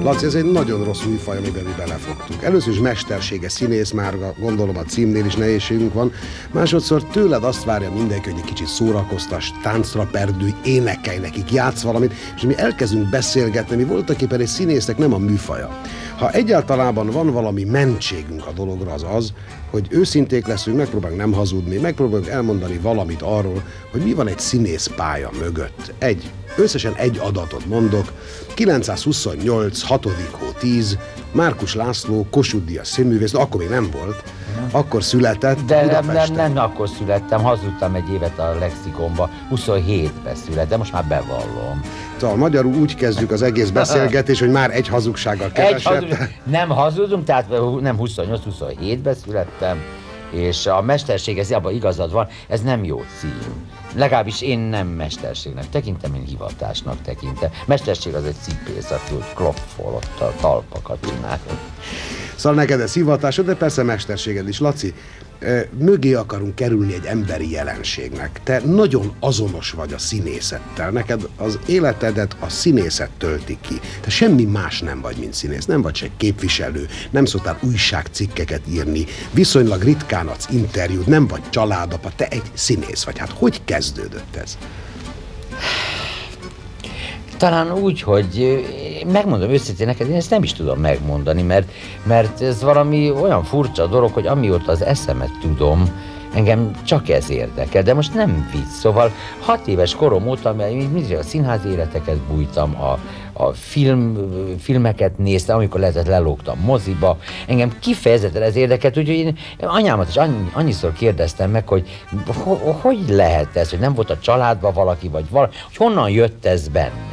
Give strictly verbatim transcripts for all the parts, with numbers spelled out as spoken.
Laci, ez egy nagyon rossz műfaj, amiben mi belefogtuk. Először is mesterséges színész, már gondolom a címnél is nehézségünk van. Másodszor tőled azt várja mindenki, hogy egy kicsit szórakoztass, táncra perdülj, énekelj nekik, játsz valamit, és mi elkezdünk beszélgetni, mi voltaképpen egy színésznek nem a műfaja. Ha egyáltalában van valami mentségünk a dologra, az az, hogy őszinték leszünk, megpróbálunk nem hazudni, megpróbáljuk elmondani valamit arról, hogy mi van egy színész pálya mögött. Egy, összesen egy adatot mondok, kilencszázhuszonnyolc. hatodik hó tíz. Márkus László, Kossuth Díjas színművész, akkor még nem volt, akkor született De nem, Budapesten. nem, nem akkor születtem, hazudtam egy évet a lexikonba, huszonhétben születtem, de most már bevallom. Szóval magyarul úgy kezdjük az egész beszélgetést, hogy már egy hazugsággal keresett. Egy hazud... Nem hazudunk, tehát nem huszonnyolc huszonhétben születtem, és a mesterség, ez abban igazad van, ez nem jó cím. Legalábbis én nem mesterségnek tekintem, én hivatásnak tekintem. Mesterség az egy cipész, aki úgy kloppol ott a talpakat csinál. Szóval neked ez hivatásod, de persze mesterséged is. Laci, mögé akarunk kerülni egy emberi jelenségnek. Te nagyon azonos vagy a színészettel. Neked az életedet a színészet tölti ki. Te semmi más nem vagy, mint színész. Nem vagy se képviselő, nem szoktál újságcikkeket írni, viszonylag ritkán adsz interjút, nem vagy családapa, te egy színész vagy. Hát hogy kezdődött ez? Talán úgy, hogy megmondom őszintén neked, én ezt nem is tudom megmondani, mert, mert ez valami olyan furcsa dolog, hogy amióta az eszemet tudom, engem csak ez érdekel, de most nem vicc. Szóval hat éves korom óta, mert mindig a színházi életeket bújtam, a, a film, filmeket néztem, amikor lehetett lelógtam moziba. Engem kifejezetten ez érdekelt, úgyhogy én anyámat is annyi, annyiszor kérdeztem meg, hogy ho, hogy lehet ez, hogy nem volt a családban valaki, vagy valaki, hogy honnan jött ez bennem.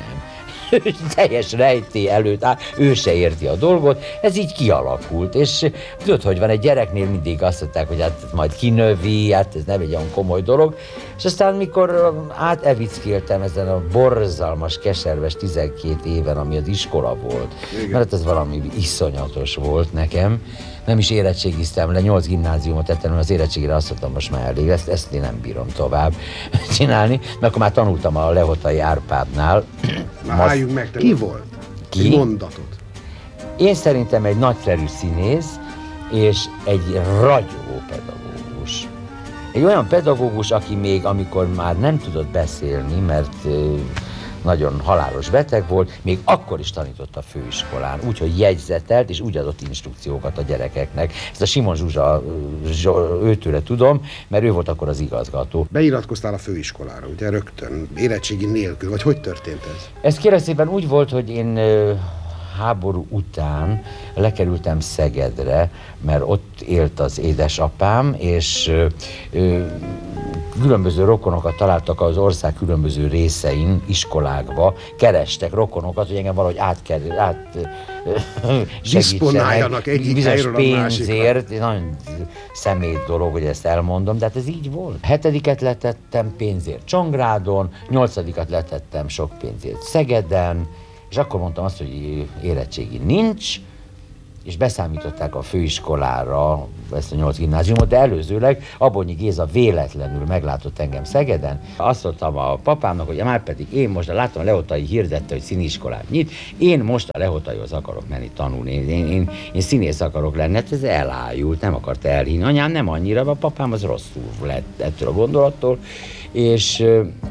Teljes rejtély előtt áll, ő se érti a dolgot, ez így kialakult, és tudod, hogy van, egy gyereknél mindig azt mondták, hogy hát majd kinövi, hát ez nem egy olyan komoly dolog, és aztán mikor átevickéltem ezen a borzalmas, keserves tizenkét éven, ami az iskola volt, igen. Mert ez valami iszonyatos volt nekem, nem is érettségiztem le, nyolc gimnáziumot tettem, mert az érettségére azt mondtam, most már elég, ezt, ezt én nem bírom tovább csinálni, mert akkor már tanultam a Lehotai Árpádnál. Na, álljunk meg, te ki volt? Ki? Egy mondatot. Én szerintem egy nagyszerű színész, és egy ragyogó pedagógus. Egy olyan pedagógus, aki még amikor már nem tudott beszélni, mert nagyon halálos beteg volt, még akkor is tanított a főiskolán, úgyhogy jegyzetelt, és úgy adott instrukciókat a gyerekeknek. Ezt a Simon Zsuzsa, őtőle tudom, mert ő volt akkor az igazgató. Beiratkoztál a főiskolára, ugye rögtön, érettségi nélkül, vagy hogy történt ez? Ez kérlek szépen úgy volt, hogy én háború után lekerültem Szegedre, mert ott élt az édesapám, és ö, ö, különböző rokonokat találtak az ország különböző részein, iskolákba, kerestek rokonokat, hogy engem valahogy átkerül, át diszponáljanak egyik helyről a pénzért, nagyon szemét dolog, hogy ezt elmondom, de hát ez így volt. Hetediket letettem pénzért Csongrádon, nyolcadikat letettem sok pénzért Szegeden, és akkor mondtam azt, hogy érettségi nincs, és beszámították a főiskolára ezt a nyolc gimnáziumot, de előzőleg Abonyi Géza véletlenül meglátott engem Szegeden. Azt mondtam a papámnak, hogy már pedig én most, de láttam a Lehotai hirdette, hogy színiskolát nyit, én most a Lehotaihoz akarok menni tanulni, én, én, én színész akarok lenni, hát ez elájult, nem akart elhinni. Anyám nem annyira, a papám az rosszul lett ettől a gondolattól, és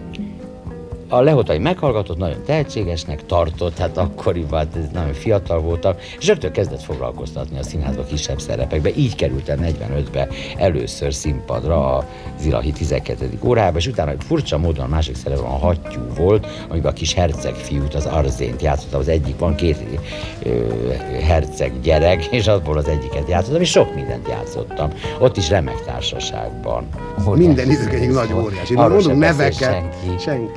a Lehotai meghallgatott, nagyon tehetségesnek tartott, hát akkoriban nagyon fiatal voltak, és rögtön kezdett foglalkoztatni a színházba kisebb szerepekbe. Így kerültem negyvenötbe először színpadra a Zilahi tizenkettedik órába, és utána furcsa módon a másik szerepem a Hattyú volt, amiben a kis herceg fiút, az Arzént játszottam, az egyik van két ö, herceg gyerek, és abból az egyiket játszottam, és sok mindent játszottam. Ott is remek társaságban. Óriási minden idők egyik nagy óriási. Arról mondom neveket. Senki. senki.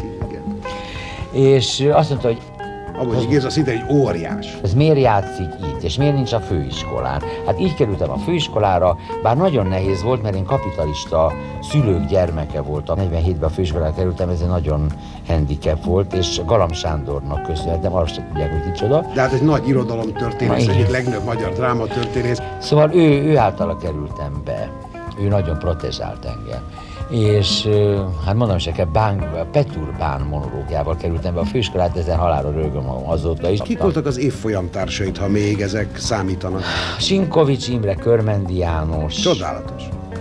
És azt mondta, hogy Abonyi Géza szinte egy óriás. Ez miért játszik itt, és miért nincs a főiskolán? Hát így kerültem a főiskolára, bár nagyon nehéz volt, mert én kapitalista szülők gyermeke voltam. negyvenhétben a főiskolára kerültem, ez egy nagyon handicap volt, és Galam Sándornak köszönhetem, arra sem tudják, hogy kicsoda. De hát egy nagy irodalomtörténész, egyik legnagyobb magyar drámatörténész. Szóval ő, ő általa kerültem be. Ő nagyon protezsált engem. és hát mondom se kell, Bán, Petúr Bán monológiával kerültem be a főiskolát, ezen halálra rögöm magam azóta is. Kik voltak az évfolyam társait, ha még ezek számítanak? Sinkovics Imre, Körmendi János. Csodálatos.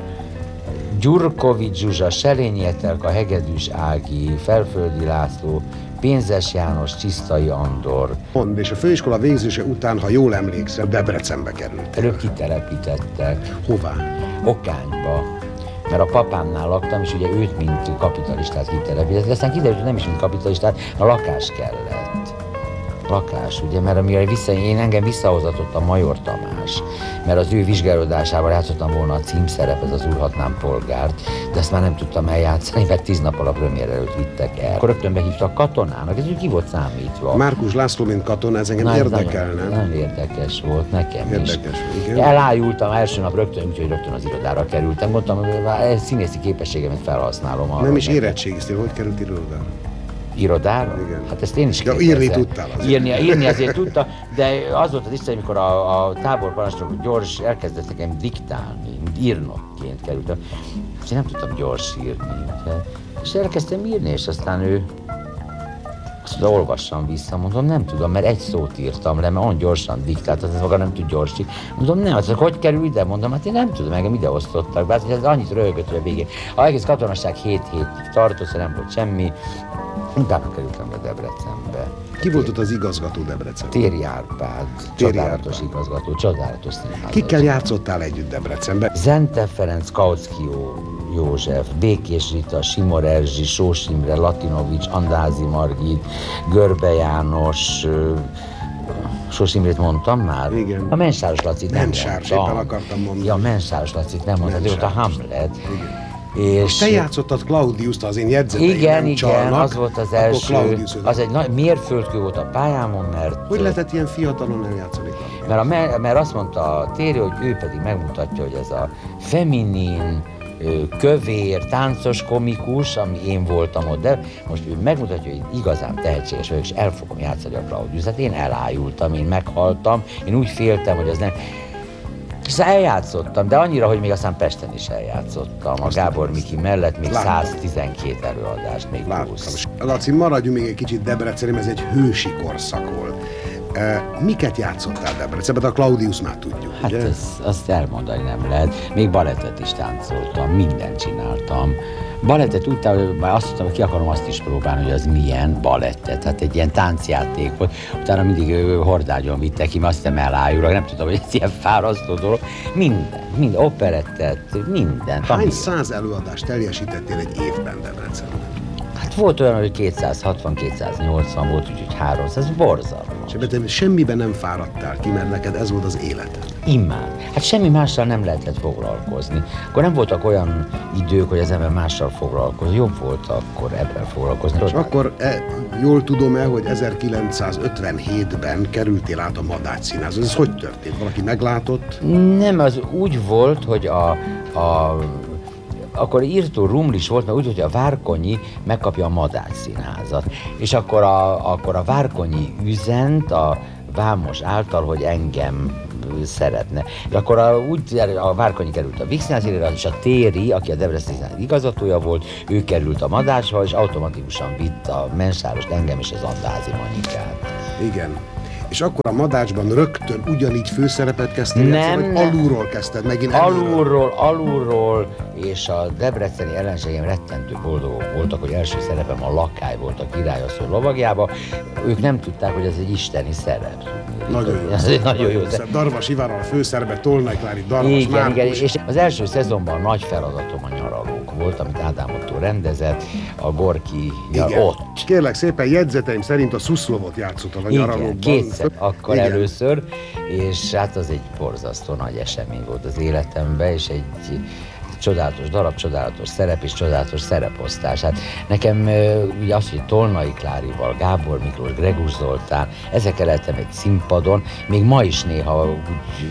Gyurkovics Zsuzsa, Serényi Etelka, Hegedűs Ági, Felföldi László, Pénzes János, Csisztai Andor. Mond, és a főiskola végzése után, ha jól emlékszem, Debrecenbe került. Előbb kitelepítettek. Hová? Okányba. Mert a papámnál laktam, és ugye őt, mint kapitalistát kitelepítettek, de aztán kiderült, hogy nem is mint kapitalistát, a lakás kellett. Lakás, ugye, mert amire vissza, én engem visszahozatott a Major Tamás, mert az ő vizsgálódásával játszottam volna a címszerep, ez az Úrhatnám polgárt, de ezt már nem tudtam eljátszani, mert tíz nap a premier előtt vittek el. Akkor rögtön behívtak katonának, ez úgy ki volt számítva. Márkus László, mint katona, ez engem Na, érdekelne. Nagyon, nagyon érdekes volt nekem Érdekes, is. igen. Elájultam első nap rögtön, úgyhogy rögtön az irodára kerültem. Mondtam, hogy a színészi képességemet felhasználom arra. Nem is nekem. érettségiztél, hogy került irodára? Irodára? Igen. Hát ezt én is Ja, kérdezem. írni tudtál azért. Írni, írni azért tudta, de az volt az Isten, amikor a, a táborparancsnok gyors elkezdett nekem diktálni, írnokként kerültem. És én nem tudtam gyors írni. És elkezdtem írni, és aztán ő azt mondta, olvassam vissza, mondom, nem tudom, mert egy szót írtam le, mert olyan gyorsan diktált, az maga nem tud gyorsítani. Mondom, nem, az hogy kerül ide? Mondom, hát én nem tudom, engem ide osztottak be, hát ez annyit röhögött, hogy a végén. A egész katonasság hét hétig tartott, szóval nem volt semmi. Utána kerültem be Debrecenbe. Ki volt ott az igazgató Debrecenben? Téri Árpád, csodálatos igazgató, csodálatos színházas. Kikkel játszottál együtt Debrecenben? Zente Ferenc, Kautsky József, Békés Rita, Simor Erzsi, Sós Imre, Latinovics, Andrázy Margit, Görbe János, Sós Imrét mondtam már? Igen. A Mensáros Lacit nem Mensáros, mondtam. éppen akartam mondani. Ja, a Mensáros Lacit nem mondtam, ő volt a Hamlet. Igen. És Te játszottad Claudiust, az én jegyzeteim igen, nem igen, csalnak, az volt az akkor első, Claudius az egy nagy mérföldkő volt a pályámon, mert... Hogy lehetett ilyen fiatalon eljátszani Claudiust? Mert, a, me- mert azt mondta a Téri, hogy ő pedig megmutatja, hogy ez a feminin, ö, kövér, táncos komikus, ami én voltam ott, de most ő megmutatja, hogy igazán tehetséges vagyok, és el fogom játszani a Claudiust. Hát én elájultam, én meghaltam, én úgy féltem, hogy az nem... És eljátszottam, de annyira, hogy még aztán Pesten is eljátszottam. A Gábor Miki mellett még Láttam. száztizenkét előadást, még plusz. Láttam. Laci, maradjunk még egy kicsit Debrecenben, ez egy hősi korszak volt. E, miket játszottál Debrecenben? A Claudius már tudjuk, Hát ugye? ez, azt elmondani nem lehet. Még balettet is táncoltam, mindent csináltam. Balettet úgy, hogy már azt mondtam, hogy ki akarom azt is próbálni, hogy az milyen balettet. Hát egy ilyen táncjáték volt. Utána mindig ő, hordágyon vittek ki, azt nem elájulok, nem tudom, hogy ez ilyen fárasztó dolog. Minden, minden, operettet, mindent. Hány ami- száz előadást teljesítettél egy évben Debrecenben? Hát volt olyan, hogy kétszázhatvan-kétszáznyolcvan volt, úgyhogy háromszáz, ez borzalmas. És ebben te semmiben nem fáradtál ki, mert neked ez volt az életed. Imád. Hát semmi mással nem lehetett foglalkozni. Akkor nem voltak olyan idők, hogy az ember mással foglalkozni. Jobb volt akkor ebben foglalkozni. És akkor e, jól tudom-e, hogy ezerkilencszázötvenhétben kerültél át a Madács Színházba. Ez hogy történt? Valaki meglátott? Nem, az úgy volt, hogy a, a akkor írtó rumlis volt, mert úgy, hogy a Várkonyi megkapja a Madács Színházat. És akkor a, akkor a Várkonyi üzent a Vámos által, hogy engem szeretne. És akkor a, úgy, a Várkonyi került a Víg Színházra, és a Téri, aki a Debreceni Színház igazgatója volt, ő került a Madácsba, és automatikusan vitt a Mensárost, engem és az Andrázy Manikát. Igen. És akkor a Madácsban rögtön ugyanígy főszerepet kezdtél Nem, játszani, vagy nem. alulról kezdted megint előről? Alulról, alulról, és a debreceni ellenségeim rettentő boldogok voltak, hogy első szerepem a Lakály volt a királyasszony lovagjában. Ők nem tudták, hogy ez egy isteni szerep. Nagyon jó. Ez egy nagyon jó szerep. Darvas Ivánral a főszerepet, Tolnai Klári, Darvas Igen, Márkus. igen, és az első szezonban nagy feladatom a nyaralók volt, amit Ádám Ottó rendezett, a Gorki ja, Igen. ott. Kérlek szépen, jegyzeteim szerint a Szuszlovot játszottad a Igen, nyaralókban. kétszer, akkor Igen. először, és hát az egy borzasztó nagy esemény volt az életemben, és egy csodálatos darab, csodálatos szerep és csodálatos szereposztás. Hát nekem ugye az, hogy Tolnai Klárival, Gábor Miklós, Gregus Zoltán, ezekkel lehetem egy színpadon, még ma is néha úgy,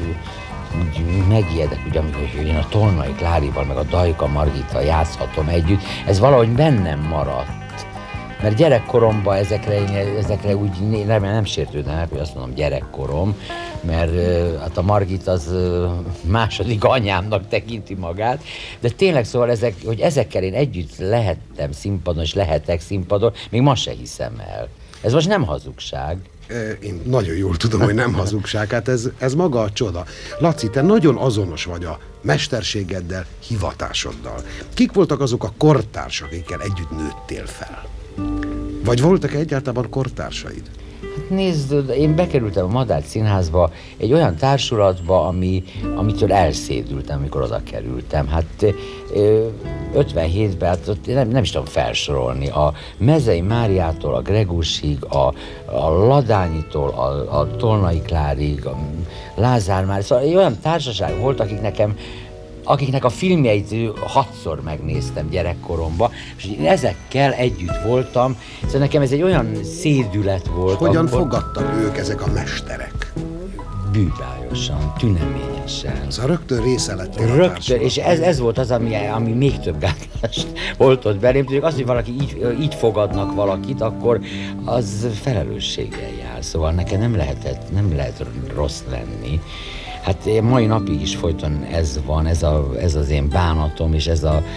úgy megijedek, ugye, amikor hogy én a Tolnai Klárival, meg a Dajka Margittal játszhatom együtt, ez valahogy bennem maradt. mert gyerekkoromban ezekre, ezekre úgy nem, nem sértődnek, hogy azt mondom gyerekkorom, mert hát a Margit az második anyámnak tekinti magát, de tényleg szóval ezek, hogy ezekkel én együtt lehettem színpadon, és lehetek színpadon, még ma se hiszem el. Ez most nem hazugság. Én nagyon jól tudom, hogy nem hazugság, hát ez, ez maga a csoda. Laci, te nagyon azonos vagy a mesterségeddel, hivatásoddal. Kik voltak azok a kortársak, akikkel együtt nőttél fel? Vagy voltak egyáltalán kortársaid? Hát nézd, én bekerültem a Madách Színházba egy olyan társulatba, ami, amitől elszédültem, amikor oda kerültem. Hát ötvenhétben, hát ott nem, nem is tudom felsorolni, a Mezei Máriától a Gregusig, a, a Ladányitól a, a Tolnai Klárig, a Lázár Mári, szóval egy olyan társaság volt, akik nekem akiknek a filmjeit hatszor megnéztem gyerekkoromban, és én ezekkel együtt voltam, szóval nekem ez egy olyan szédület volt. Hogyan amikor... fogadtak ők, ezek a mesterek? Bűvájosan, tüneményesen. Szóval rögtön része lettél. Rögtön, és ez, ez volt az, ami, ami még több gátlást oltott belém. Tudjuk, azt, hogy valaki így, így fogadnak valakit, akkor az felelősséggel jár. Szóval nekem nem lehetett, nem lehet rossz lenni. Hát mai napig is folyton ez van, ez, a, ez az én bánatom, és ez a...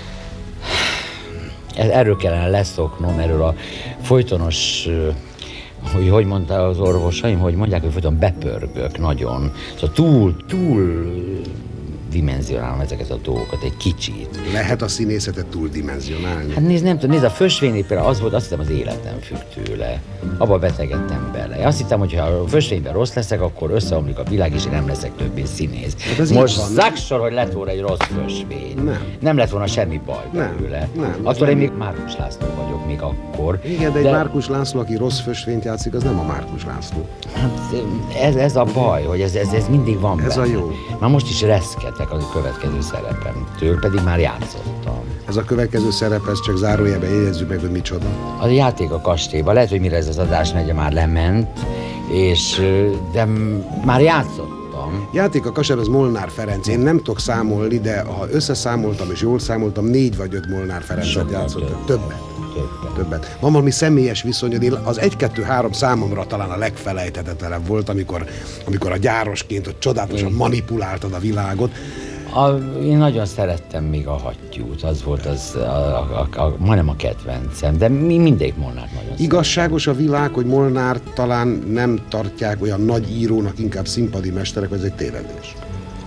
Erről kellene leszoknom, erről a folytonos... hogy hogy mondta az orvosaim, hogy mondják, hogy folyton bepörgök nagyon. Szóval túl, túl dimenzionálom ezeket a dolgokat egy kicsit. Lehet a színészetet túldimenzionálni? Hát nézd, nem tudom, nézd, a Fösvényi például az volt, azt hiszem, az életem függ tőle. Abba betegedtem bele. Én azt hittem, hogy ha a Fösvényben rossz leszek, akkor összeomlik a világ, és én nem leszek többé színész. Hát most zaksor, hogy lett volna egy rossz Fösvény. Nem. Nem lett volna semmi baj belőle. Nem. Attól én még Márkus László vagyok még akkor. Igen, de egy de... Márkus László, aki rossz Fösvényt játszik, az nem a Márkus László. Hát ez, ez a baj, hogy ez, ez, ez mindig van Ez benne. a jó. Már most is reszketek az a következő szerepemtől, pedig már játszottam. Ez a következő szerep, ez csak zárójelben jegyezzük meg, hogy micsoda. A játék a kastélyban, lehet, hogy mire ez az adás megy, már lement, és, de már játszottam. Játék a kastélyban, ez Molnár Ferenc. Én nem tudok számolni, de ha összeszámoltam és jól számoltam, négy vagy öt Molnár Ferencet játszottam. Többet. Többet. Többet. Van valami személyes viszonyod, én az egy kettő három számomra talán a legfelejthetetlenebb volt, amikor, amikor a gyárosként ott csodálatosan manipuláltad a világot. A, én nagyon szerettem még a Hattyút, az volt az, a, a, a, a, majdnem a kedvencem, de mi mindegyik Molnárt nagyon Igazságos a világ, hogy Molnárt talán nem tartják olyan nagy írónak, inkább színpadi mesterek, vagy ez egy tévedés?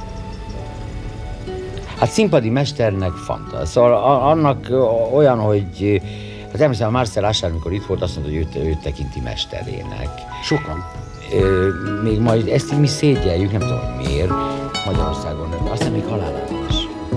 Hát színpadi mesternek fantasztikus. Szóval a, annak olyan, hogy hát emlékszem, a Marcel Achard, amikor itt volt, azt mondta, hogy őt, őt tekinti mesterének. Sokan. Még majd ezt mi szégyeljük, nem tudom, hogy miért, Magyarországon, aztán még halálára